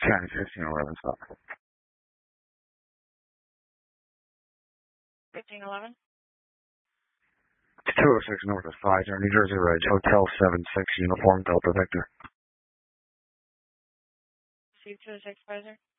County 1511, stop. 1511. 206 north of Pfizer, New Jersey Ridge, Hotel 76, Uniform Delta Victor. C206 Pfizer.